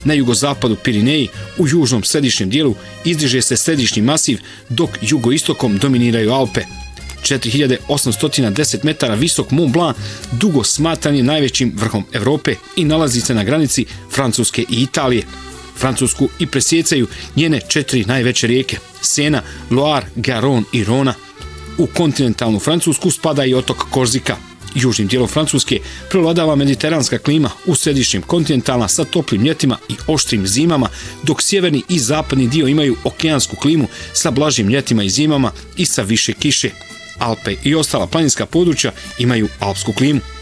Na jugozapadu Pirineji, u južnom središnjem dijelu izdiže se središnji masiv, dok jugoistokom dominiraju Alpe. 4810 metara visok Mont Blanc dugo smatran je najvećim vrhom Europe i nalazi se na granici Francuske i Italije. Francusku i presjecaju njene 4 najveće rijeke: Sena, Loire, Garonne i Rona. U kontinentalnu Francusku spada i otok Korzika. Južnim dijelom Francuske prevladava mediteranska klima, u središnjem kontinentalna sa toplim ljetima i oštrim zimama, dok sjeverni i zapadni dio imaju okeansku klimu sa blažim ljetima i zimama i sa više kiše. Alpe i ostala planinska područja imaju alpsku klimu.